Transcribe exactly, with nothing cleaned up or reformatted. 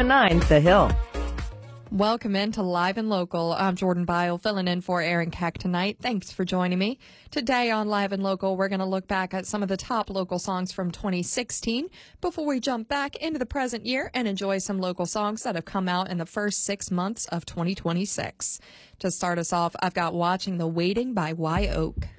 nine, The Hill. Welcome into Live and Local. I'm Jordan Bile, filling in for Aaron Keck tonight. Thanks for joining me. Today on Live and Local, we're going to look back at some of the top local songs from twenty sixteen before we jump back into the present year and enjoy some local songs that have come out in the first six months of twenty twenty-six. To start us off, I've got Watching the Waiting by Wye Oak.